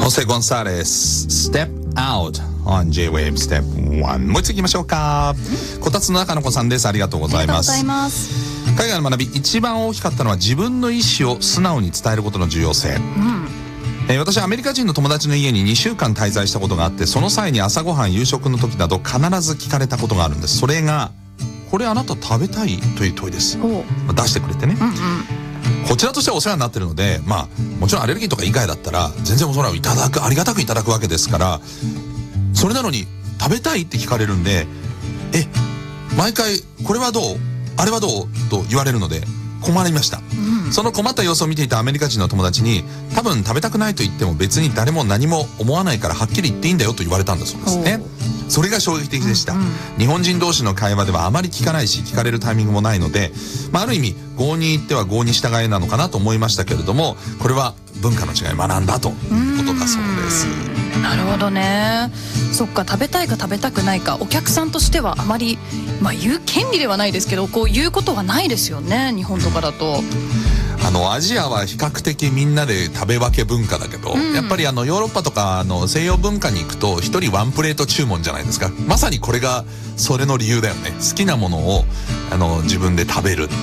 Jose Gonzalez, Step Out on J-Wave Step 1。もう一度行きましょうか。こたつの中の子さんです。ありがとうございます。 ありがとうございます。 海外の学び、一番大きかったのは自分の意思を素直に伝えることの重要性。私はアメリカ人の友達の家に2週間滞在したことがあって、その際に朝ごはん夕食の時など必ず聞かれたことがあるんです。それが、これあなた食べたいという問いです。出してくれてね。こちらとしてはお世話になってるので、もちろんアレルギーとか以外だったら全然それはいただく、ありがたくいただくわけですから、それなのに食べたいって聞かれるんで、毎回これはどうあれはどうと言われるので困りました。その困った様子を見ていたアメリカ人の友達に、多分食べたくないと言っても別に誰も何も思わないからはっきり言っていいんだよと言われたんだそうですね。それが衝撃的でした。日本人同士の会話ではあまり聞かないし、聞かれるタイミングもないので、ある意味郷に言っては郷に従いなのかなと思いましたけれども、これは文化の違いを学んだということだそうです。 なるほどね。そっか、食べたいか食べたくないか、お客さんとしてはあまり、言う権利ではないですけど、こう言うことはないですよね、日本とかだと。 アジアは比較的みんなで食べ分け文化だけど、やっぱりヨーロッパとか西洋文化に行くと一人ワンプレート注文じゃないですか。まさにこれがそれの理由だよね。好きなものを自分で食べるっていう。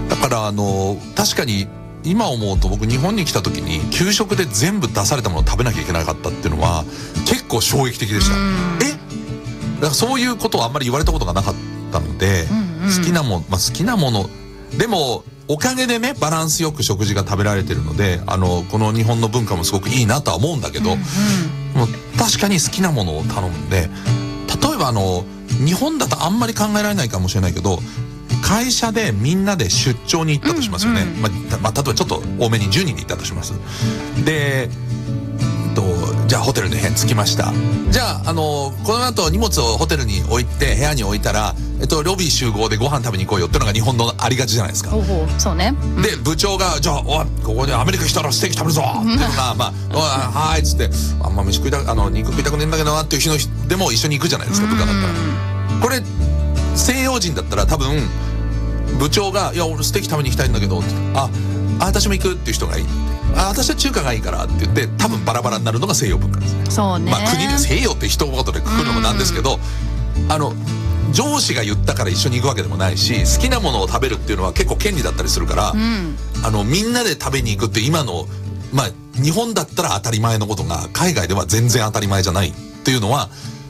だから確かに今思うと、僕日本に来た時に給食で全部出されたものを食べなきゃいけなかったっていうのは結構衝撃的でした。だからそういうことをあんまり言われたことがなかったので、好きなものでもおかげでね、バランスよく食事が食べられてるので、この日本の文化もすごくいいなとは思うんだけど、もう確かに好きなものを頼むんで、例えば日本だとあんまり考えられないかもしれないけど、会社でみんなで出張に行ったとしますよね。例えばちょっと多めに10人で行ったとします。で、じゃあホテルの部屋に着きました。じゃあこの後荷物をホテルに置いて部屋に置いたら、ロビー集合でご飯食べに行こうよってのが日本のありがちじゃないですか。 そうね。 で部長が、じゃあここでアメリカ来たらステーキ食べるぞっていうのが、はいっつって、あんま飯食いた肉食いたくねえんだけどなっていう日のでも一緒に行くじゃないですか、部下だったら。これ西洋人だったら多分部長が、いや俺ステーキ食べに行きたいんだけどって、私も行くっていう人がいいって、私は中華がいいからって言って、多分バラバラになるのが西洋文化ですね。そうね。国で西洋って一言でくくるのもなんですけど、上司が言ったから一緒に行くわけでもないし、好きなものを食べるっていうのは結構権利だったりするから、みんなで食べに行くって今の日本だったら当たり前のことが海外では全然当たり前じゃないっていうのは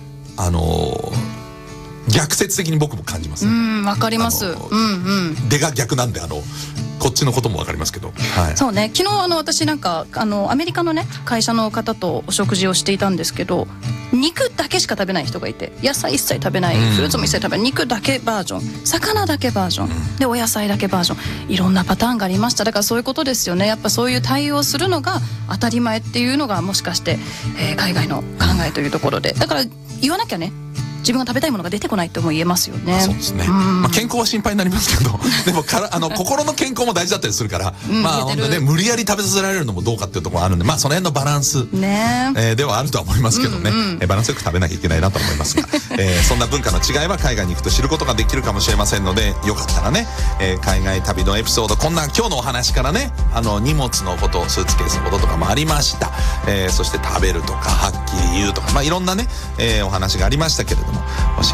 逆説的に僕も感じますね。わかります。出が逆なんでこっちのこともわかりますけど、 そうね。昨日私なんかアメリカのね会社の方とお食事をしていたんですけど、肉だけしか食べない人がいて、野菜一切食べない、フルーツも一切食べない、肉だけバージョン、魚だけバージョン、でお野菜だけバージョン、いろんなパターンがありました。だからそういうことですよね。やっぱそういう対応するのが当たり前っていうのがもしかして、海外の考えというところで、だから言わなきゃね、自分が食べたいものが出てこないとも言えますよね。 そうですね。健康は心配になりますけど、でも心の健康も大事だったりするから、本当ね、無理やり食べさせられるのもどうかっていうところがあるんで、その辺のバランスではあるとは思いますけどね、バランスよく食べなきゃいけないなと思いますが、そんな文化の違いは海外に行くと知ることができるかもしれませんので、よかったらね、海外旅のエピソード、こんな今日のお話からね、荷物のこと、スーツケースのこととかもありました。そして食べるとかはっきり言うとか、いろんなね、お話がありましたけれども、